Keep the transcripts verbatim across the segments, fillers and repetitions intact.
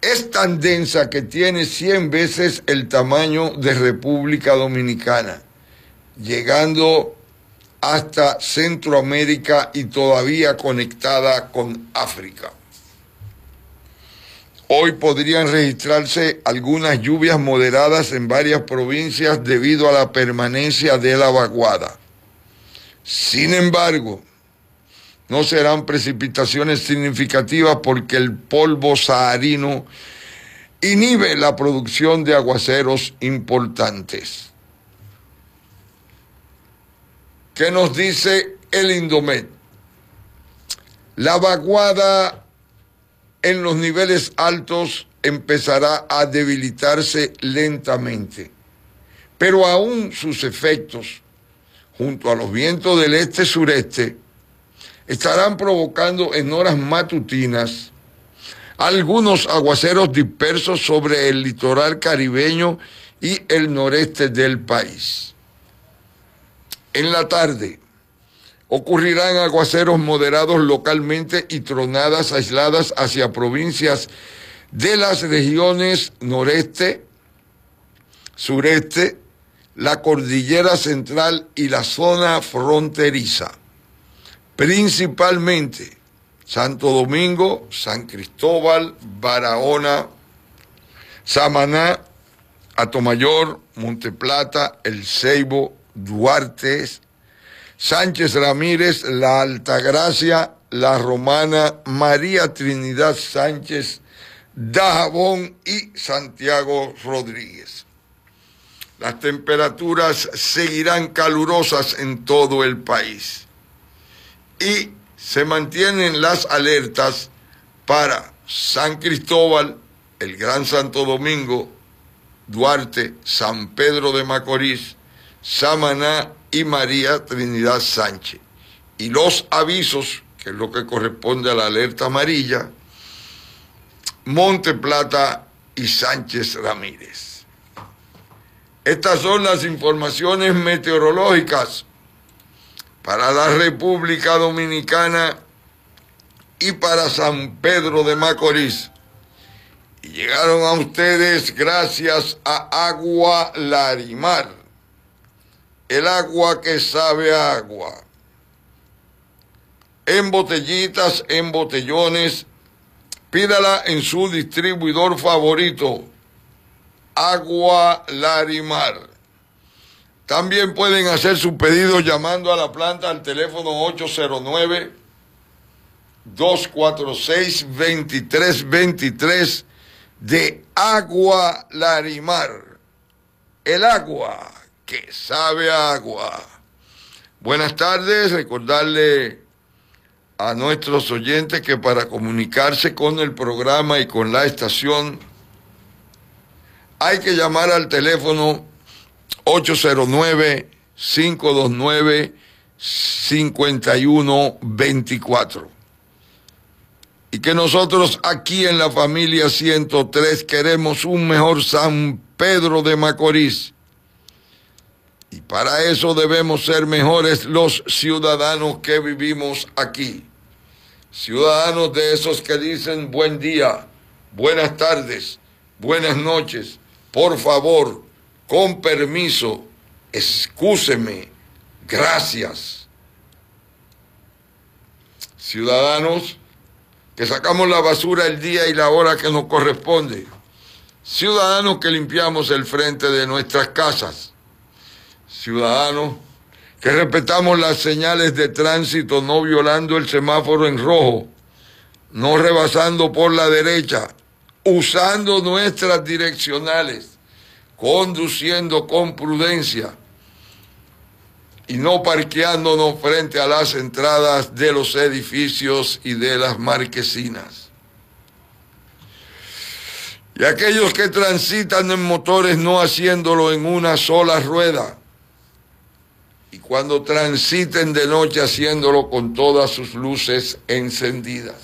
es tan densa que tiene cien veces el tamaño de República Dominicana, llegando hasta Centroamérica y todavía conectada con África. Hoy podrían registrarse algunas lluvias moderadas en varias provincias debido a la permanencia de la vaguada. Sin embargo, no serán precipitaciones significativas porque el polvo saharino inhibe la producción de aguaceros importantes. ¿Qué nos dice el Indomet? La vaguada en los niveles altos empezará a debilitarse lentamente, pero aún sus efectos, junto a los vientos del este-sureste, estarán provocando en horas matutinas algunos aguaceros dispersos sobre el litoral caribeño y el noreste del país. En la tarde ocurrirán aguaceros moderados localmente y tronadas aisladas hacia provincias de las regiones noreste, sureste, la cordillera central y la zona fronteriza. Principalmente Santo Domingo, San Cristóbal, Barahona, Samaná, Atomayor, Monteplata, El Ceibo, Duarte, Sánchez Ramírez, La Altagracia, La Romana, María Trinidad Sánchez, Dajabón y Santiago Rodríguez. Las temperaturas seguirán calurosas en todo el país y se mantienen las alertas para San Cristóbal, el Gran Santo Domingo, Duarte, San Pedro de Macorís, Samaná y María Trinidad Sánchez. Y los avisos, que es lo que corresponde a la alerta amarilla, Monteplata y Sánchez Ramírez. Estas son las informaciones meteorológicas para la República Dominicana y para San Pedro de Macorís. Y llegaron a ustedes gracias a Agua Larimar, el agua que sabe a agua. En botellitas, en botellones, pídala en su distribuidor favorito, Agua Larimar. También pueden hacer su pedido llamando a la planta al teléfono ocho cero nueve, dos cuatro seis, dos tres dos tres de Agua Larimar, el agua que sabe a agua. Buenas tardes, recordarle a nuestros oyentes que para comunicarse con el programa y con la estación hay que llamar al teléfono ocho cero nueve, cinco dos nueve, cinco uno dos cuatro. Y que nosotros aquí en la familia ciento tres queremos un mejor San Pedro de Macorís. Y para eso debemos ser mejores los ciudadanos que vivimos aquí. Ciudadanos de esos que dicen buen día, buenas tardes, buenas noches, por favor, con permiso, excúseme, gracias. Ciudadanos que sacamos la basura el día y la hora que nos corresponde. Ciudadanos que limpiamos el frente de nuestras casas. Ciudadanos que respetamos las señales de tránsito, no violando el semáforo en rojo, no rebasando por la derecha, usando nuestras direccionales, conduciendo con prudencia y no parqueándonos frente a las entradas de los edificios y de las marquesinas. Y aquellos que transitan en motores no haciéndolo en una sola rueda, y cuando transiten de noche haciéndolo con todas sus luces encendidas.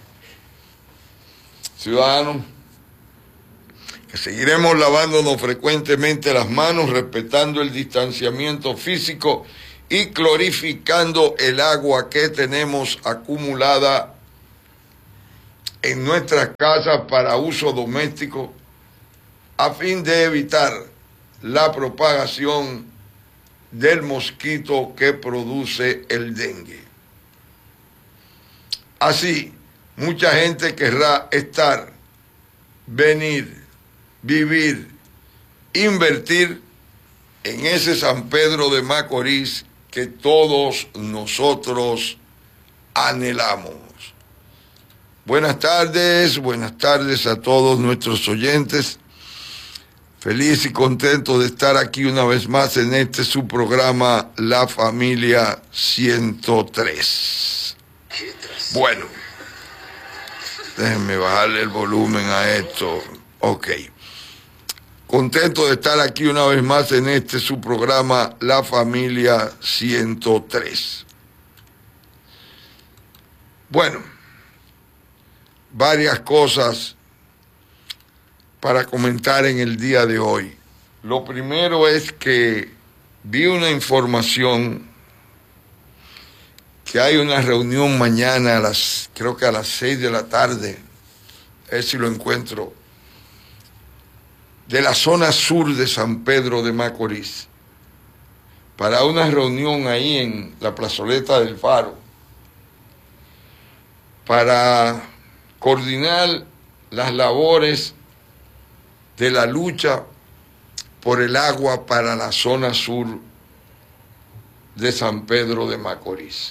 Ciudadanos, que seguiremos lavándonos frecuentemente las manos, respetando el distanciamiento físico y clorificando el agua que tenemos acumulada en nuestras casas para uso doméstico a fin de evitar la propagación del mosquito que produce el dengue. Así, mucha gente querrá estar, venir, vivir, invertir en ese San Pedro de Macorís que todos nosotros anhelamos. Buenas tardes, buenas tardes a todos nuestros oyentes. Feliz y contento de estar aquí una vez más en este su programa La Familia ciento tres. Bueno, déjenme bajarle el volumen a esto. Ok. Contento de estar aquí una vez más en este su programa La Familia ciento tres. Bueno, varias cosas para comentar en el día de hoy. Lo primero es que vi una información que hay una reunión mañana a las, creo que a las seis de la tarde, a ver si lo encuentro, de la zona sur de San Pedro de Macorís, para una reunión ahí en la plazoleta del Faro, para coordinar las labores de la lucha por el agua para la zona sur de San Pedro de Macorís.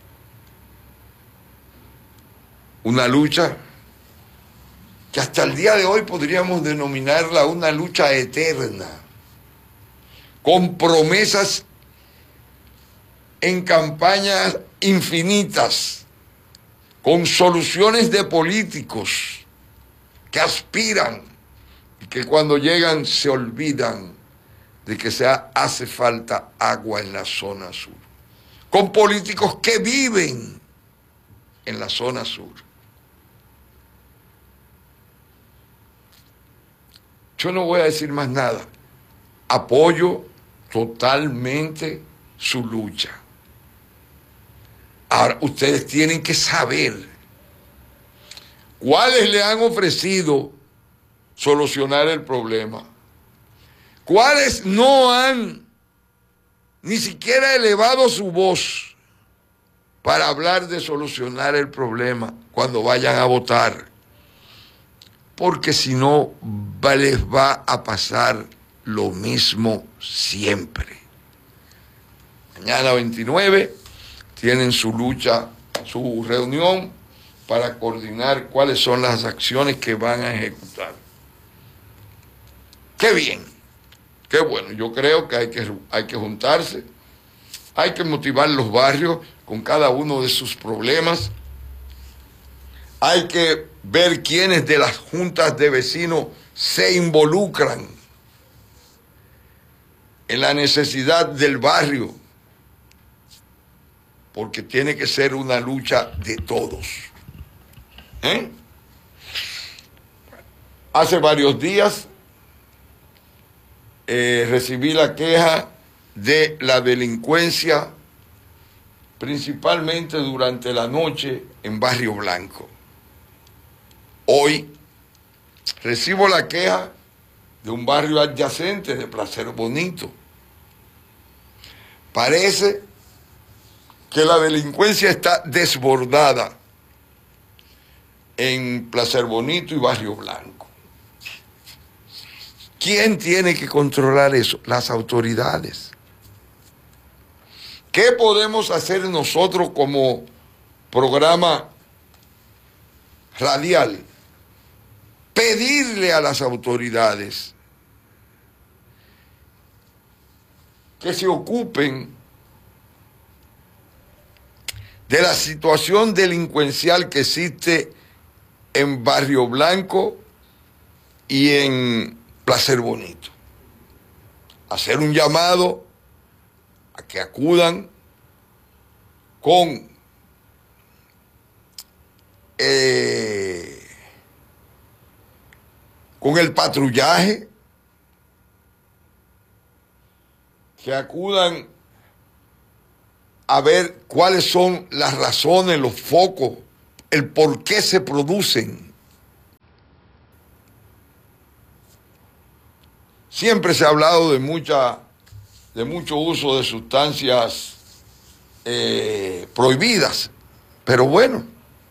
Una lucha que hasta el día de hoy podríamos denominarla una lucha eterna, con promesas en campañas infinitas, con soluciones de políticos que aspiran y que cuando llegan se olvidan de que se hace falta agua en la zona sur, con políticos que viven en la zona sur. Yo no voy a decir más nada. Apoyo totalmente su lucha. Ahora, ustedes tienen que saber cuáles le han ofrecido solucionar el problema, cuáles no han ni siquiera elevado su voz para hablar de solucionar el problema cuando vayan a votar. Porque si no, les va a pasar lo mismo siempre. Mañana veintinueve tienen su lucha, su reunión para coordinar cuáles son las acciones que van a ejecutar. Qué bien, qué bueno. Yo creo que hay que, hay que juntarse, hay que motivar los barrios con cada uno de sus problemas. Hay que ver quiénes de las juntas de vecinos se involucran en la necesidad del barrio, porque tiene que ser una lucha de todos. ¿Eh? Hace varios días eh, recibí la queja de la delincuencia, principalmente durante la noche en Barrio Blanco. Hoy recibo la queja de un barrio adyacente de Placer Bonito. Parece que la delincuencia está desbordada en Placer Bonito y Barrio Blanco. ¿Quién tiene que controlar eso? Las autoridades. ¿Qué podemos hacer nosotros como programa radial? Pedirle a las autoridades que se ocupen de la situación delincuencial que existe en Barrio Blanco y en Placer Bonito. Hacer un llamado a que acudan con eh, con el patrullaje, que acudan a ver cuáles son las razones, los focos, el por qué se producen Siempre se ha hablado de, mucha, de mucho uso de sustancias eh, prohibidas, pero bueno,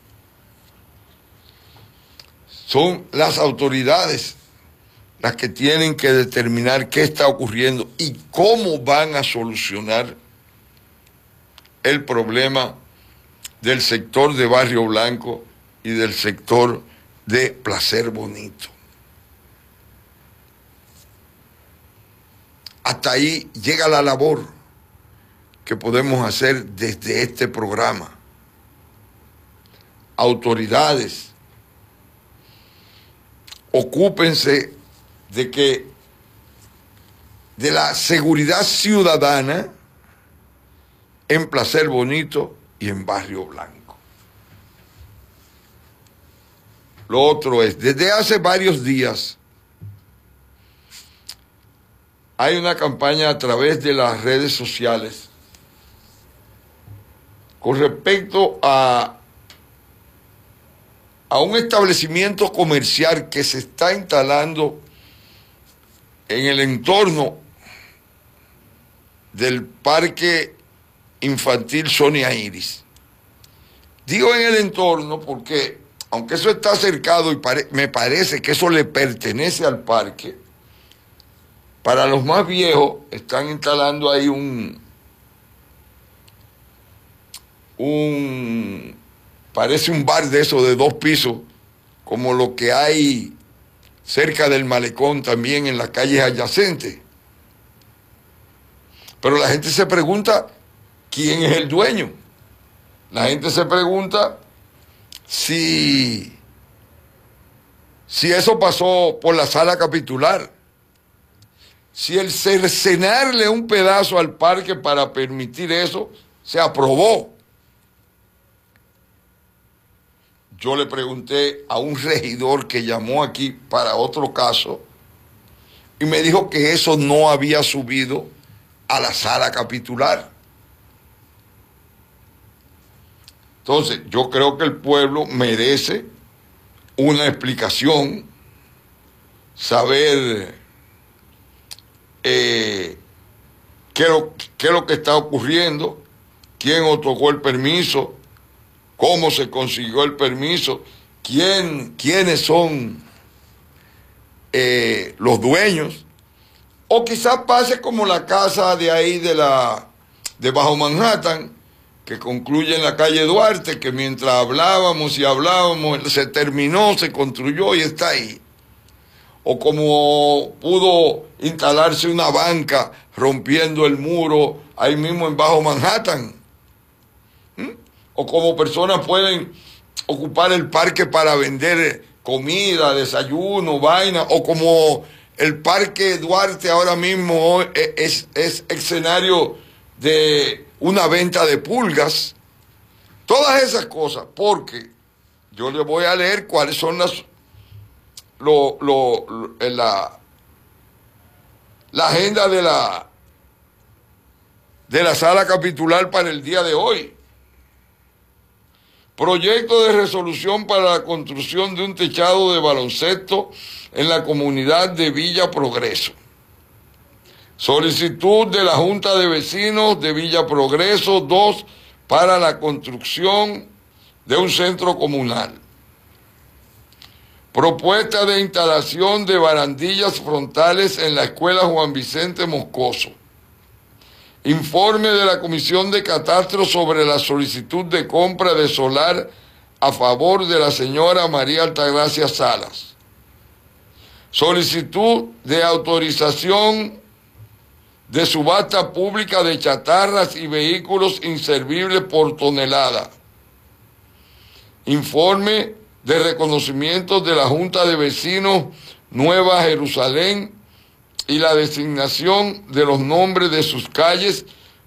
son las autoridades las que tienen que determinar qué está ocurriendo y cómo van a solucionar el problema del sector de Barrio Blanco y del sector de Placer Bonito. Hasta ahí llega la labor que podemos hacer desde este programa. Autoridades, ocúpense de que de la seguridad ciudadana en Placer Bonito y en Barrio Blanco. Lo otro es, desde hace varios días hay una campaña a través de las redes sociales con respecto a, a un establecimiento comercial que se está instalando en el entorno del Parque Infantil Sonia Iris. Digo en el entorno porque, aunque eso está cercado y pare, me parece que eso le pertenece al parque, para los más viejos están instalando ahí un, un, parece un bar de esos de dos pisos, como lo que hay cerca del malecón también en las calles adyacentes. Pero la gente se pregunta, ¿quién es el dueño? La gente se pregunta si, si eso pasó por la sala capitular, si el cercenarle un pedazo al parque para permitir eso se aprobó. Yo le pregunté a un regidor que llamó aquí para otro caso y me dijo que eso no había subido a la sala capitular. Entonces, yo creo que el pueblo merece una explicación, saber eh, qué, es lo, qué es lo que está ocurriendo, quién otorgó el permiso, cómo se consiguió el permiso, quién, quiénes son eh, los dueños. O quizás pase como la casa de ahí de la de Bajo Manhattan, que concluye en la calle Duarte, que mientras hablábamos y hablábamos, se terminó, se construyó y está ahí. O como pudo instalarse una banca rompiendo el muro ahí mismo en Bajo Manhattan. ¿Mm? O como personas pueden ocupar el parque para vender comida, desayuno, vaina, o como el Parque Duarte ahora mismo es, es escenario de una venta de pulgas. Todas esas cosas, porque yo les voy a leer cuáles son las lo, lo, lo, la, la agenda de la de la sala capitular para el día de hoy. Proyecto de resolución para la construcción de un techado de baloncesto en la comunidad de Villa Progreso. Solicitud de la Junta de Vecinos de Villa Progreso dos para la construcción de un centro comunal. Propuesta de instalación de barandillas frontales en la Escuela Juan Vicente Moscoso. Informe de la Comisión de Catastro sobre la solicitud de compra de solar a favor de la señora María Altagracia Salas. Solicitud de autorización de subasta pública de chatarras y vehículos inservibles por tonelada. Informe de reconocimiento de la Junta de Vecinos Nueva Jerusalén y la designación de los nombres de sus calles.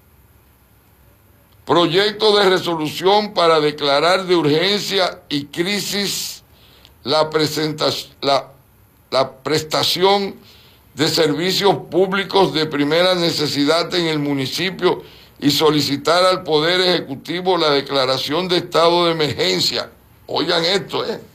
Proyecto de resolución para declarar de urgencia y crisis la, la, la prestación de servicios públicos de primera necesidad en el municipio y solicitar al Poder Ejecutivo la declaración de estado de emergencia. Oigan esto, ¿eh?